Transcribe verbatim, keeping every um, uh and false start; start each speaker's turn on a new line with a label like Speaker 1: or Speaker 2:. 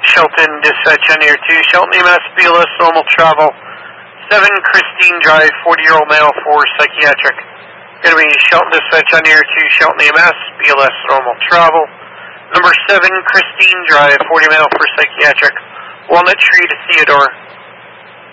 Speaker 1: Shelton, dispatch on air two, Shelton E M S, B L S, normal travel, seven Christine Drive, forty-year-old male for psychiatric. Going to be Shelton, dispatch on air two, Shelton E M S, B L S, normal travel, number seven Christine Drive, forty male for psychiatric, Walnut Tree to Theodore.